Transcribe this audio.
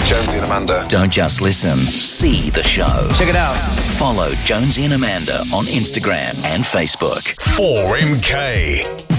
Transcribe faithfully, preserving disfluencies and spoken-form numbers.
Jonesy and Amanda. Don't just listen, see the show. Check it out. Follow Jonesy and Amanda on Instagram and Facebook. four M K.